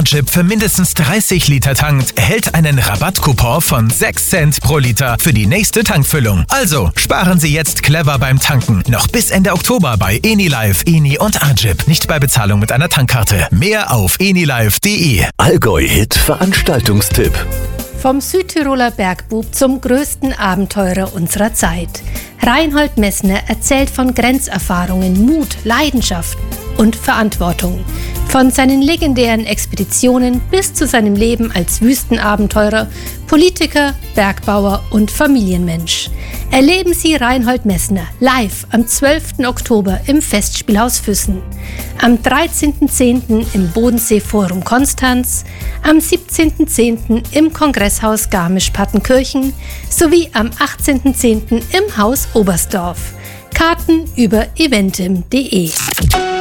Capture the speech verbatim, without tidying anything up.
A-Jeep für mindestens dreißig Liter tankt, erhält einen Rabattcoupon von sechs Cent pro Liter für die nächste Tankfüllung. Also sparen Sie jetzt clever beim Tanken. Noch bis Ende Oktober bei Enilive, Eni und A-Jeep. Nicht bei Bezahlung mit einer Tankkarte. Mehr auf enilive punkt de. Allgäu-Hit Veranstaltungstipp. Vom Südtiroler Bergbub zum größten Abenteurer unserer Zeit. Reinhold Messner erzählt von Grenzerfahrungen, Mut, Leidenschaft und Verantwortung. Von seinen legendären Expeditionen bis zu seinem Leben als Wüstenabenteurer, Politiker, Bergbauer und Familienmensch. Erleben Sie Reinhold Messner live am zwölften Oktober im Festspielhaus Füssen, am dreizehnten zehnten im Bodensee-Forum Konstanz, am siebzehnten zehnten im Kongresshaus Garmisch-Partenkirchen sowie am achtzehnten zehnten im Haus Oberstdorf. Karten über eventim punkt de.